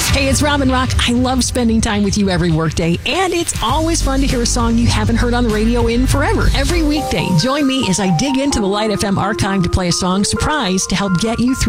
Hey, it's Robin Rock. I love spending time with you every workday, and it's always fun to hear a song you haven't heard on the radio in forever. Every weekday, join me as I dig into the Light FM archive to play a song surprise to help get you through